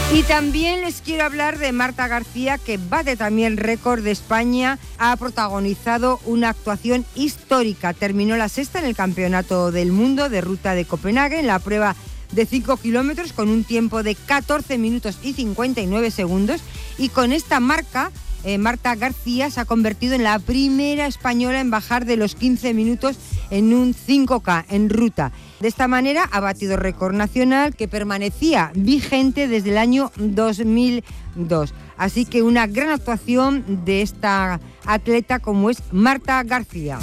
Y también les quiero hablar de Marta García, que bate también récord de España. Ha protagonizado una actuación histórica. Terminó la sexta en el Campeonato del Mundo de Ruta de Copenhague, en la prueba de 5 kilómetros, con un tiempo de 14 minutos y 59 segundos. Y con esta marca, Marta García se ha convertido en la primera española en bajar de los 15 minutos en un 5K en ruta. De esta manera ha batido récord nacional que permanecía vigente desde el año 2002. Así que una gran actuación de esta atleta como es Marta García.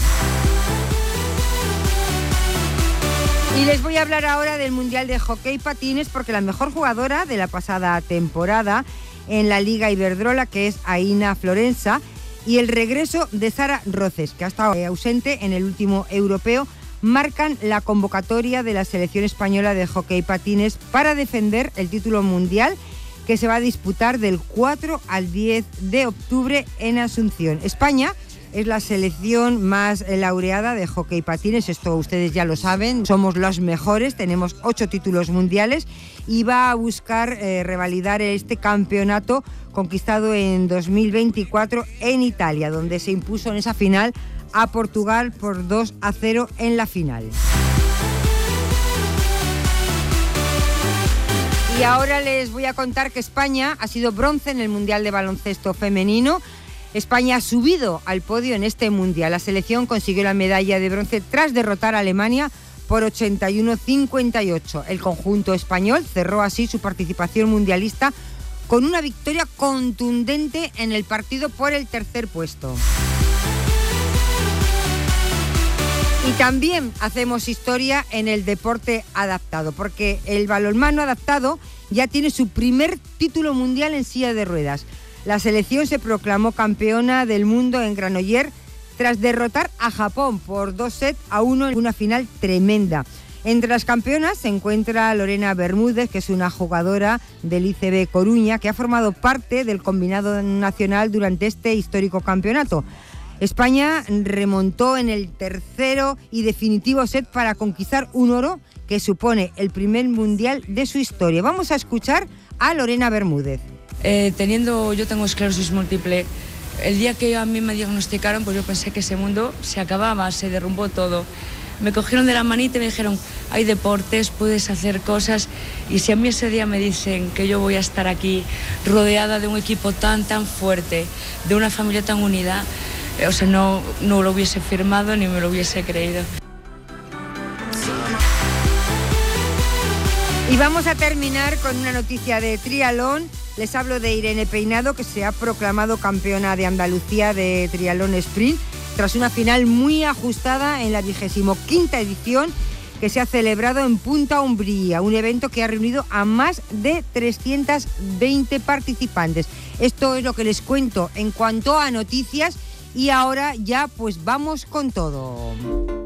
Y les voy a hablar ahora del Mundial de Hockey Patines, porque la mejor jugadora de la pasada temporada en la Liga Iberdrola, que es Aina Florensa, y el regreso de Sara Roces, que ha estado ausente en el último europeo, marcan la convocatoria de la selección española de hockey patines para defender el título mundial, que se va a disputar del 4 al 10 de octubre en Asunción. España es la selección más laureada de hockey patines, esto ustedes ya lo saben, somos los mejores, tenemos 8 títulos mundiales y va a buscar revalidar este campeonato conquistado en 2024 en Italia, donde se impuso en esa final a Portugal por 2-0 en la final. Y ahora les voy a contar que España ha sido bronce en el Mundial de Baloncesto Femenino. España ha subido al podio en este Mundial. La selección consiguió la medalla de bronce tras derrotar a Alemania por 81-58. El conjunto español cerró así su participación mundialista con una victoria contundente en el partido por el tercer puesto. Y también hacemos historia en el deporte adaptado, porque el balonmano adaptado ya tiene su primer título mundial en silla de ruedas. La selección se proclamó campeona del mundo en Granollers tras derrotar a Japón por 2-1 en una final tremenda. Entre las campeonas se encuentra Lorena Bermúdez, que es una jugadora del ICB Coruña, que ha formado parte del combinado nacional durante este histórico campeonato. España remontó en el tercero y definitivo set para conquistar un oro que supone el primer mundial de su historia. Vamos a escuchar a Lorena Bermúdez. Yo tengo esclerosis múltiple. El día que a mí me diagnosticaron, pues yo pensé que ese mundo se acababa, se derrumbó todo. Me cogieron de la manita y me dijeron, hay deportes, puedes hacer cosas. Y si a mí ese día me dicen que yo voy a estar aquí rodeada de un equipo tan fuerte, de una familia tan unida, no lo hubiese firmado ni me lo hubiese creído. Y vamos a terminar con una noticia de triatlón. Les hablo de Irene Peinado, que se ha proclamado campeona de Andalucía de triatlón sprint tras una final muy ajustada en la 25ª edición que se ha celebrado en Punta Umbría, un evento que ha reunido a más de 320 participantes. Esto es lo que les cuento en cuanto a noticias. Y ahora ya pues vamos con todo.